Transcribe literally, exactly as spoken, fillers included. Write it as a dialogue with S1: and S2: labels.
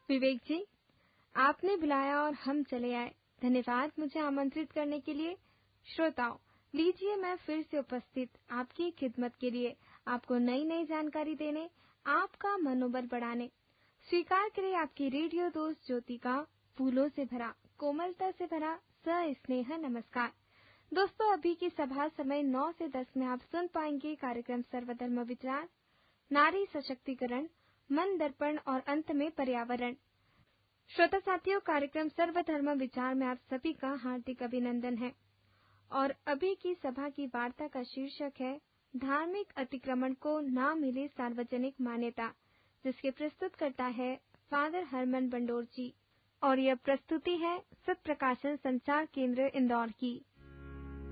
S1: विवेक जी, आपने बुलाया और हम चले आए। धन्यवाद मुझे आमंत्रित करने के लिए। श्रोताओं, लीजिए मैं फिर से उपस्थित आपकी खिदमत के लिए, आपको नई नई जानकारी देने, आपका मनोबल बढ़ाने। स्वीकार करें आपकी रेडियो दोस्त ज्योति का फूलों से भरा, कोमलता से भरा सस्नेह नमस्कार। दोस्तों, अभी की सभा समय नौ से दस में आप सुन पाएंगे कार्यक्रम सर्वधर्म विचार, नारी सशक्तिकरण, मन दर्पण और अंत में पर्यावरण। श्रोता साथियों, कार्यक्रम सर्वधर्म विचार में आप सभी का हार्दिक अभिनंदन है। और अभी की सभा की वार्ता का शीर्षक है धार्मिक अतिक्रमण को न मिले सार्वजनिक मान्यता, जिसके प्रस्तुत करता है फादर हरमन बंडोर जी। और यह प्रस्तुति है सत्प्रकाशन संचार केंद्र इंदौर की।